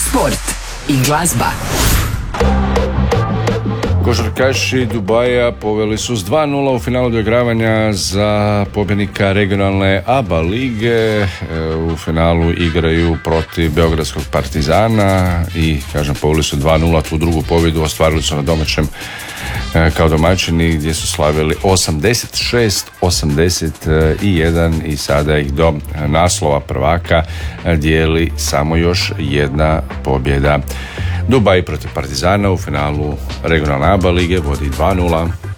sport i glazba. Košarkaši Dubaja poveli su s 2:0 u finalu doigravanja za pobjednika regionalne ABA lige. U finalu igraju protiv Beogradskog Partizana i, kažem, poveli su 2:0. Tu drugu pobjedu ostvarili su na domaćem kao domaćini, gdje su slavili 86-81 i sada ih do naslova prvaka dijeli samo još jedna pobjeda. Dubaj protiv Partizana u finalu regionalne ABA lige vodi 2:0.